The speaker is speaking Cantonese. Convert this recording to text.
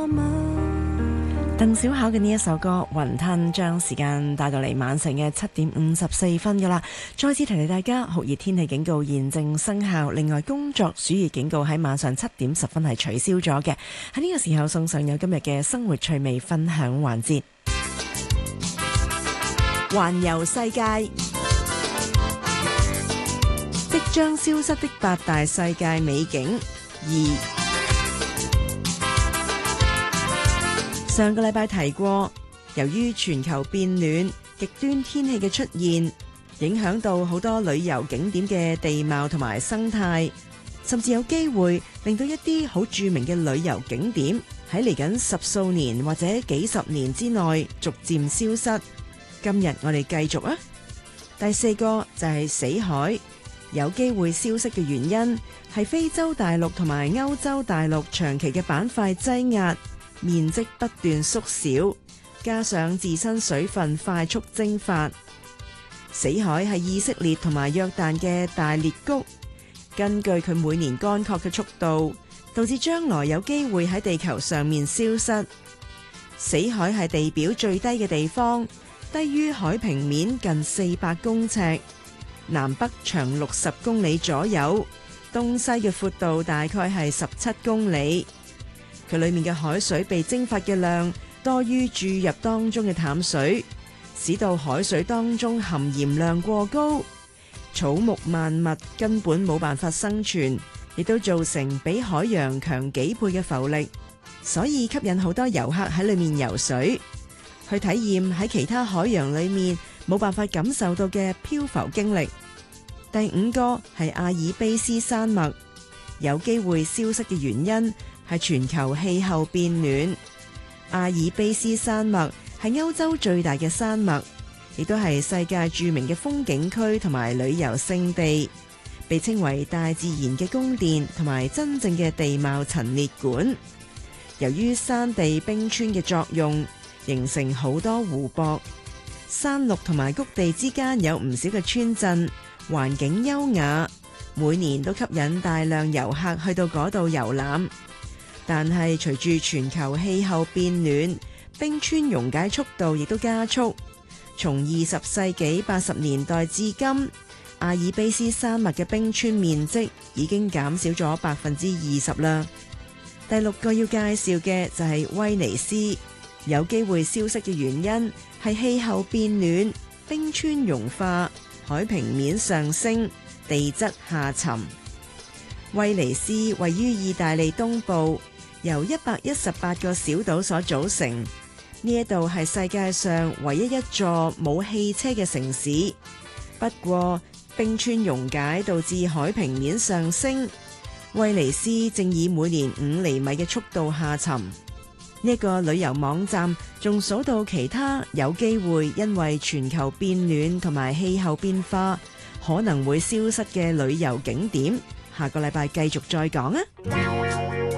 鄧小巧嘅呢一首歌《雲吞》將時間帶到嚟晚上嘅7:54噶啦。再次提提大家，酷熱天氣警告現正生效，另外工作暑熱警告喺晚上7:10係取消咗嘅。喺呢個時候送上有今日嘅生活趣味分享環節，環遊世界，即將消失的8大世界美景2。上個禮拜提過，由於全球變暖、極端天氣嘅出現，影響到好多旅遊景點嘅地貌同埋生態，甚至有機會令到一啲好著名嘅旅遊景點喺嚟緊10數年或者幾十年之內逐漸消失。今日我哋繼續啊，第4個就係死海，有機會消失嘅原因係非洲大陸同埋歐洲大陸長期嘅板塊擠壓，面積不斷縮小，加上自身水分快速蒸發。死海係以色列同埋約旦嘅大裂谷，根據佢每年乾涸嘅速度，導致將來有機會喺地球上面消失。死海係地表最低嘅地方，低於海平面近400公尺，南北長60公里左右，東西嘅闊度大概係17公里。佢裏面嘅海水被蒸發嘅量多於注入當中嘅淡水，使到海水當中含鹽量過高，草木萬物根本冇辦法生存，亦都造成比海洋強幾倍嘅浮力，所以吸引好多遊客喺裏面游水，去體驗喺其他海洋裏面冇辦法感受到嘅漂浮經歷。第5個係阿爾卑斯山脈，有機會消失嘅原因係全球氣候變暖。阿爾卑斯山脈係歐洲最大嘅山脈，亦都係世界著名嘅風景區同埋旅遊勝地，被稱為大自然嘅宮殿同埋真正嘅地貌陳列館。由於山地冰川嘅作用，形成好多湖泊，山麓同埋谷地之間有唔少嘅村鎮，環境優雅，每年都吸引大量遊客去到嗰度遊覽。但係隨住全球氣候變暖，冰川溶解速度亦都加速。從20世紀80年代至今，阿爾卑斯山脈嘅冰川面積已經減少咗20%啦。第6個要介紹嘅就係威尼斯，有機會消失嘅原因係氣候變暖、冰川融化、海平面上升、地質下沉。威尼斯位於意大利東部，由118個小島所組成。呢一度係世界上唯一一座冇汽車嘅城市。不過冰川溶解導致海平面上升，威尼斯正以每年5厘米嘅速度下沉。呢個旅遊網站仲數到其他有機會因為全球變暖同埋氣候變化可能會消失嘅旅遊景點。下個禮拜繼續再講啊！